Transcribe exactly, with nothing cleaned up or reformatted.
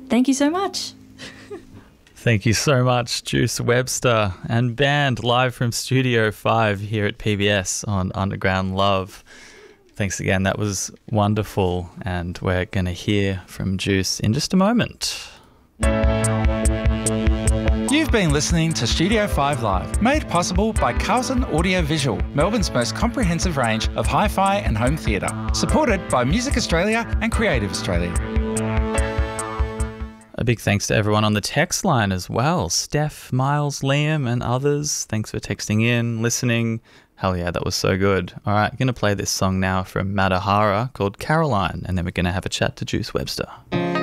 Thank you so much. Thank you so much, Juice Webster and band, live from Studio five here at P B S on Underground Love. Thanks again, that was wonderful, and we're going to hear from Juice in just a moment. You've been listening to Studio five Live, made possible by Carlton Audio Visual, Melbourne's most comprehensive range of hi-fi and home theatre, supported by Music Australia and Creative Australia. A big thanks to everyone on the text line as well. Steph, Miles, Liam and others. Thanks for texting in, listening. Hell yeah, that was so good. All right, I'm going to play this song now from Madahara called Caroline, and then we're going to have a chat to Juice Webster.